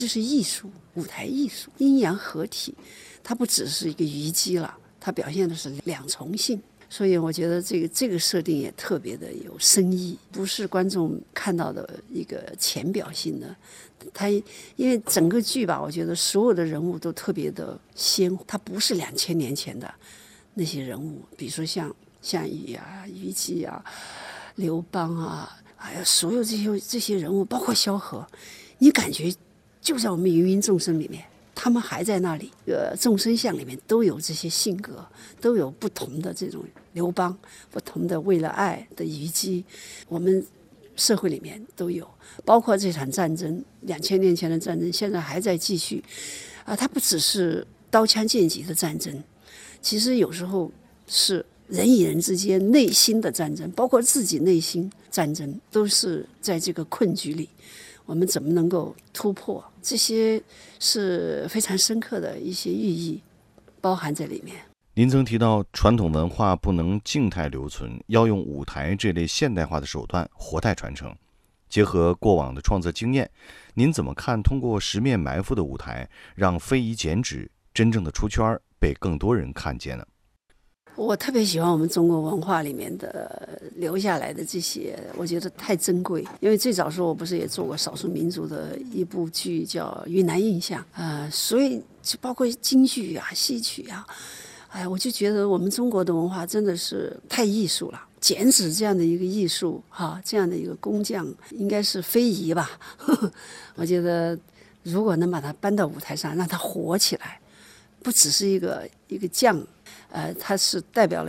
这是艺术，舞台艺术，阴阳合体，它不只是一个虞姬了，它表现的是两重性。所以我觉得这个设定也特别的有深意，不是观众看到的一个浅表性的。它因为整个剧吧，我觉得所有的人物都特别的鲜活，它不是2000年前的那些人物，比如说像项羽啊、虞姬啊、刘邦啊，还有所有这些人物，包括萧何，你感觉就在我们芸芸众生里面，他们还在那里。众生相里面都有这些性格，都有不同的这种刘邦，不同的为了爱的虞姬，我们社会里面都有。包括这场战争，2000年前的战争，现在还在继续。它不只是刀枪剑戟的战争，其实有时候是人与人之间内心的战争，包括自己内心战争，都是在这个困局里。我们怎么能够突破？这些是非常深刻的一些寓意包含在里面。 您曾提到传统文化不能静态留存，要用舞台这类现代化的手段活态传承。结合过往的创作经验，您怎么看通过十面埋伏的舞台，让非遗剪纸真正的出圈，被更多人看见呢？ 我特别喜欢我们中国文化里面的留下来的这些，我觉得太珍贵。因为最早时候我不是也做过少数民族的一部剧叫《云南印象》所以就包括京剧啊、戏曲啊，我就觉得我们中国的文化真的是太艺术了。剪纸这样的一个艺术这样的一个工匠，应该是非遗吧。我觉得如果能把它搬到舞台上，让它活起来，不只是一个匠。它是代表了